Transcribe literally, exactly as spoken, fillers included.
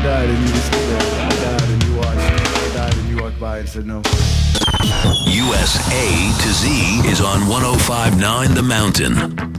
died and you just sit there. I died and you watched. I died and you walked by and said no. U S A to Z is on one oh five point nine The Mountain.